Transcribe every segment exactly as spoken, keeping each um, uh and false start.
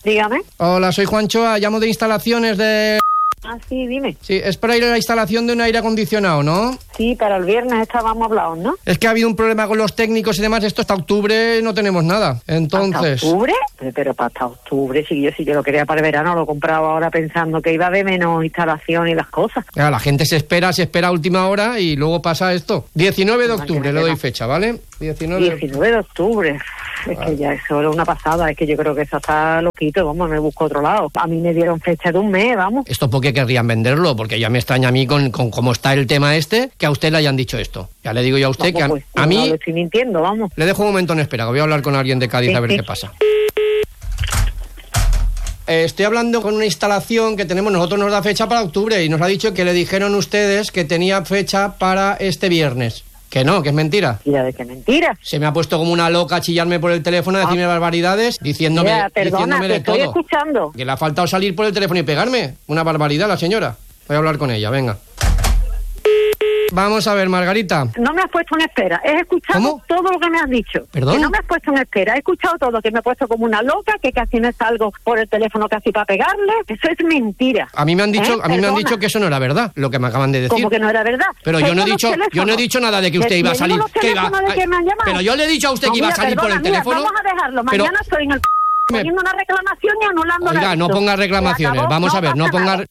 Dígame. Hola, soy Juancho, llamo de instalaciones de... Ah, sí, dime. Sí, es para ir a la instalación de un aire acondicionado, ¿no? Sí, para el viernes estábamos hablando, ¿no? Es que ha habido un problema con los técnicos y demás, esto hasta octubre no tenemos nada, entonces... ¿Hasta octubre? Pero, pero para hasta octubre, si yo, si yo lo quería para el verano, lo compraba ahora pensando que iba a haber menos instalación y las cosas. Claro, la gente se espera, se espera a última hora y luego pasa esto. diecinueve de octubre, le doy fecha, ¿vale? diecinueve de octubre. Es que ya eso era una pasada, es que yo creo que eso está loquito, vamos, me busco otro lado. A mí me dieron fecha de un mes, vamos. ¿Esto por qué querrían venderlo? Porque ya me extraña a mí con, con cómo está el tema este, que a usted le hayan dicho esto. Ya le digo yo a usted vamos, que a, pues, a mí... No, lo estoy mintiendo, vamos. Le dejo un momento en espera, que voy a hablar con alguien de Cádiz sí, a ver sí. qué pasa. Eh, estoy hablando con una instalación que tenemos, nosotros nos da fecha para octubre y nos ha dicho que le dijeron ustedes que tenía fecha para este viernes. Que no, que es mentira. Mira, ¿de qué mentira? Se me ha puesto como una loca a chillarme por el teléfono, a decirme ah. barbaridades, diciéndome, Mira, perdona, diciéndome de estoy todo. escuchando. Que le ha faltado salir por el teléfono y pegarme. Una barbaridad la señora. Voy a hablar con ella, venga. Vamos a ver, Margarita. No me has puesto en espera. He escuchado ¿Cómo? todo lo que me has dicho. ¿Perdón? Que no me has puesto en espera. He escuchado todo, que me he puesto como una loca, que casi no salgo por el teléfono casi para pegarle. Eso es mentira. A mí me han dicho, ¿Eh? a mí me han Perdona. dicho que eso no era verdad, lo que me acaban de decir. ¿Cómo que no era verdad? Pero yo no he dicho, yo no he dicho nada de que usted iba a salir. Que iba, de que me han llamado. Pero yo le he dicho a usted no, que iba mira, a salir perdona, por el mira, teléfono. Vamos a dejarlo. Mañana pero... estoy en el poniendo una reclamación y anulando la. Oiga, no ponga reclamaciones. Vamos no a ver, no ponga. Nada.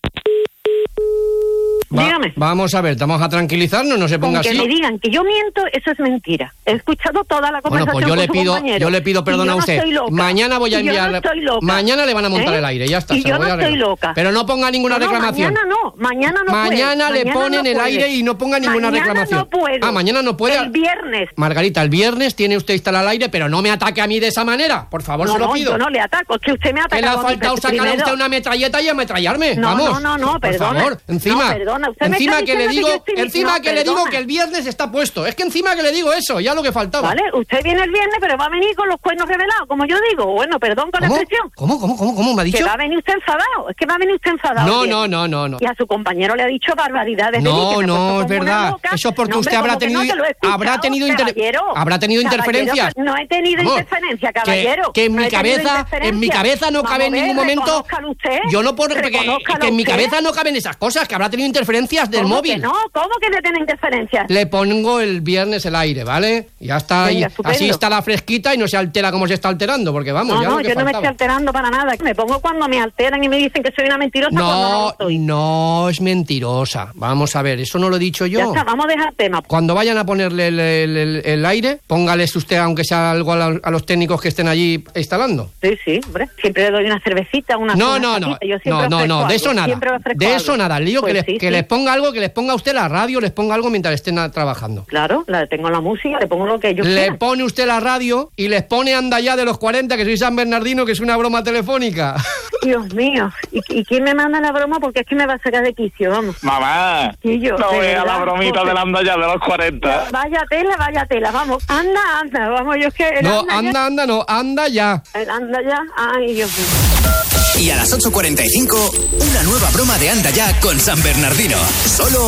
Va, Dígame. Vamos a ver, vamos a tranquilizarnos, no se ponga Con así. que me digan que yo miento, eso es mentira. He escuchado toda la Bueno, conversación pues yo con le su pido, compañero. yo le pido perdón Y yo a no usted. estoy loca. Mañana voy a Y yo enviar. no estoy loca. Mañana le van a montar ¿Eh? el aire, ya está. Y se yo lo voy no a arreglar. estoy loca. Pero no ponga ninguna no, reclamación. Mañana no, mañana no Mañana puede. le ponen no el puede. aire y no ponga ninguna mañana reclamación. No puede. Ah, mañana no puede. El viernes. Margarita, el viernes tiene usted instalado el aire, pero no me ataque a mí de esa manera. Por favor, no, se lo no, pido. yo no le ataco, es que usted me ha ¿Qué le ha faltado sacar a usted una metralleta y ametrallarme? No, Vamos. no, no, no, por perdona. favor, encima. No, perdona, usted me encima está que le diciendo digo, que yo estoy... encima no, que le perdona. digo que el viernes está puesto. Es que encima que le digo eso, ya lo que faltaba. Vale, usted viene el viernes, pero va a venir con los cuernos revelados, como yo digo. Bueno, perdón con la ¿Cómo? expresión. ¿Cómo, cómo, cómo, cómo me ha dicho? Que va a venir usted enfadado. Es que va a venir usted enfadado. No, bien. no, no, no, no. Y a su compañero le ha dicho barbaridades. de mí, No, que me ha puesto no, es como una verdad. loca. Eso es porque No, usted hombre, habrá como que tenido, no te lo he escuchado, habrá tenido, inter- caballero. habrá tenido Caballero, interferencias. No he tenido Vamos, interferencia, caballero. Que, que en no mi he tenido cabeza, en mi cabeza no Vamos cabe en a ver, ningún momento. reconózcalo usted, Yo no puedo, que, reconózcalo que en mi usted. cabeza no caben esas cosas, que habrá tenido interferencias del ¿Cómo móvil. que no? ¿Cómo que le tiene interferencias? Le pongo el viernes el aire, ¿vale? Ya está, Venga, y estupendo. así está la fresquita y no se altera como se está alterando, porque vamos, No, ya no, lo que yo no me faltaba. estoy alterando para nada. Me pongo cuando me alteran y me dicen que soy una mentirosa cuando no lo No, soy. no es mentirosa. Vamos a ver, eso no lo he dicho yo. Ya está, vamos a dejar tema. Cuando vayan a ponerle el, el- el- el aire, póngales usted, aunque sea algo a, la- a los técnicos que estén allí instalando. Sí, sí, hombre. Siempre le doy una cervecita, una No, una no, no, tapita. Yo siempre no, no, ofrezco no, de algo, eso nada, siempre ofrezco de eso algo. nada, le digo Pues que, les, sí, que sí. les ponga algo, que les ponga usted la radio, les ponga algo mientras estén a- trabajando. Claro, la, tengo la música, le pongo lo que ellos Le quieran. pone usted la radio y les pone Anda Ya de los cuarenta, que soy San Bernardino, que es una broma telefónica. Dios mío, ¿Y, ¿y quién me manda la broma? Porque es que me va a sacar de quicio, vamos. Mamá, Y yo, no de vea la verdad, bromita José. del anda ya de los cuarenta. Vaya tela, vaya tela, vamos. Anda, anda, vamos, yo es que... el No, anda, anda, anda, no, anda ya. Ya, el anda ya, ay, Dios mío. Y a las ocho cuarenta y cinco, una nueva broma de Anda Ya con San Bernardino. Solo